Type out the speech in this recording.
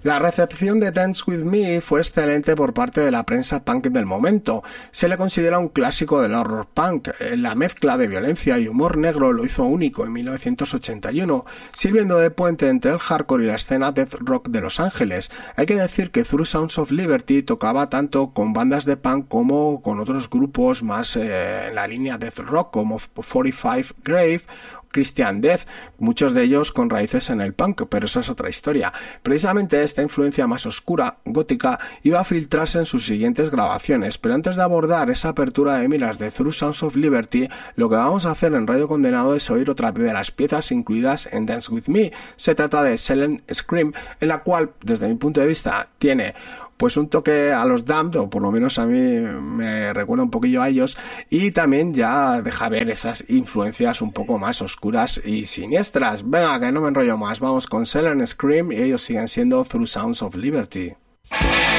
La recepción de Dance With Me fue excelente por parte de la prensa punk del momento. Se le considera un clásico del horror punk. La mezcla de violencia y humor negro lo hizo único en 1981, sirviendo de puente entre el hardcore y la escena death rock de Los Ángeles. Hay que decir que Through Sounds of Liberty tocaba tanto con bandas de punk como con otros grupos más en la línea death rock como 45 Grave, Christian Death, muchos de ellos con raíces en el punk, pero eso es otra historia. Precisamente esta influencia más oscura, gótica, iba a filtrarse en sus siguientes grabaciones, pero antes de abordar esa apertura de miras de Through Sounds of Liberty, lo que vamos a hacer en Radio Condenado es oír otra de las piezas incluidas en Dance With Me. Se trata de Silent Scream, en la cual, desde mi punto de vista, tiene pues un toque a los Damned, o por lo menos a mí me recuerda un poquillo a ellos, y también ya deja ver esas influencias un poco más oscuras y siniestras. Venga, que no me enrollo más, vamos con Silent Scream y ellos siguen siendo Through Sounds of Liberty.